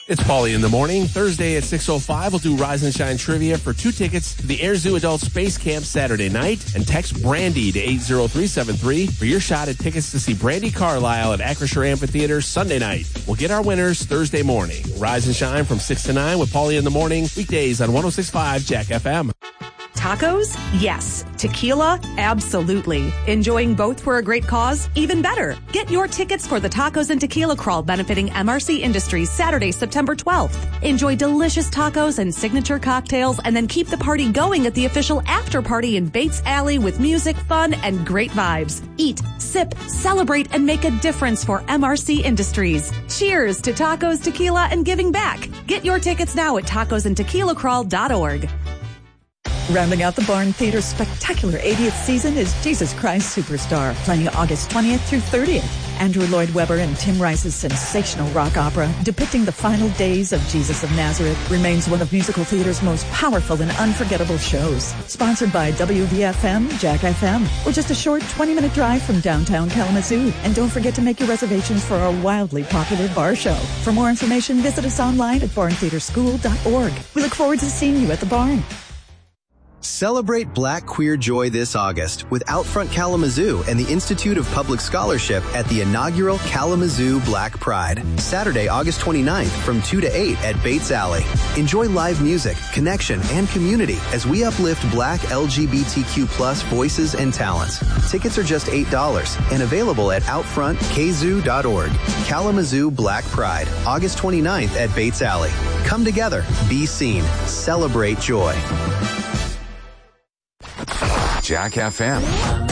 It's Paulie in the morning. Thursday at 6:05, we'll do Rise and Shine trivia for 2 tickets to the Air Zoo Adult Space Camp Saturday night. And text Brandy to 80373 for your shot at tickets to see Brandy Carlisle at Acrisure Amphitheater Sunday night. We'll get our winners Thursday morning. Rise and Shine from 6 to 9 with Paulie in the morning. Weekdays on 106.5 Jack FM. Tacos? Yes. Tequila? Absolutely. Enjoying both for a great cause? Even better. Get your tickets for the Tacos and Tequila Crawl benefiting MRC Industries Saturday, September 12th. Enjoy delicious tacos and signature cocktails and then keep the party going at the official after party in Bates Alley with music, fun, and great vibes. Eat, sip, celebrate, and make a difference for MRC Industries. Cheers to tacos, tequila, and giving back. Get your tickets now at tacosandtequilacrawl.org. Rounding out the Barn Theater's spectacular 80th season is Jesus Christ Superstar, playing August 20th through 30th. Andrew Lloyd Webber and Tim Rice's sensational rock opera, depicting the final days of Jesus of Nazareth, remains one of musical theater's most powerful and unforgettable shows. Sponsored by WVFM, Jack FM, or just a short 20-minute drive from downtown Kalamazoo. And don't forget to make your reservations for our wildly popular bar show. For more information, visit us online at barntheaterschool.org. We look forward to seeing you at the Barn. Celebrate Black Queer Joy this August with Outfront Kalamazoo and the Institute of Public Scholarship at the inaugural Kalamazoo Black Pride, Saturday, August 29th from 2 to 8 at Bates Alley. Enjoy live music, connection, and community as we uplift Black LGBTQ+ voices and talents. Tickets are just $8 and available at outfrontkzoo.org. Kalamazoo Black Pride, August 29th at Bates Alley. Come together, be seen, celebrate joy. Jack FM.